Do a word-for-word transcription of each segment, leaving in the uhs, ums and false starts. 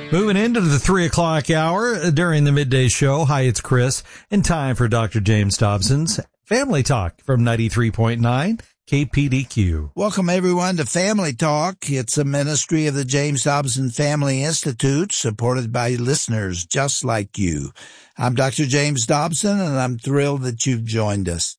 Moving into the three o'clock hour during the midday show. Hi, it's Chris, and time for Doctor James Dobson's Family Talk from ninety-three point nine K P D Q. Welcome, everyone, to Family Talk. It's a ministry of the James Dobson Family Institute, supported by listeners just like you. I'm Doctor James Dobson, and I'm thrilled that you've joined us.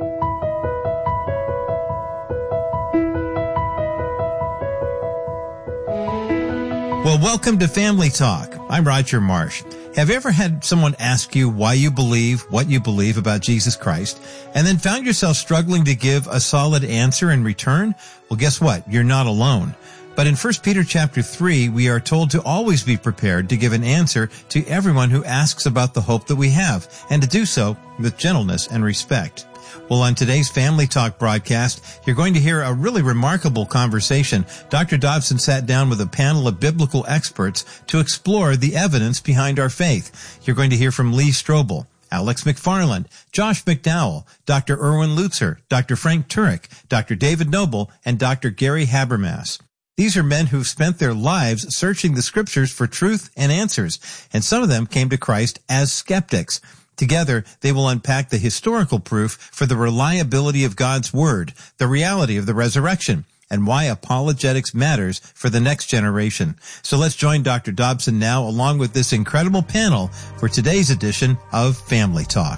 Well, welcome to Family Talk. I'm Roger Marsh. Have you ever had someone ask you why you believe what you believe about Jesus Christ, and then found yourself struggling to give a solid answer in return? Well, guess what? You're not alone. But in First Peter chapter three, we are told to always be prepared to give an answer to everyone who asks about the hope that we have, and to do so with gentleness and respect. Well, on today's Family Talk broadcast, you're going to hear a really remarkable conversation. Doctor Dobson sat down with a panel of biblical experts to explore the evidence behind our faith. You're going to hear from Lee Strobel, Alex McFarland, Josh McDowell, Doctor Erwin Lutzer, Doctor Frank Turek, Doctor David Noble, and Doctor Gary Habermas. These are men who've spent their lives searching the scriptures for truth and answers, and some of them came to Christ as skeptics. Together, they will unpack the historical proof for the reliability of God's Word, the reality of the resurrection, and why apologetics matters for the next generation. So let's join Doctor Dobson now, along with this incredible panel, for today's edition of Family Talk.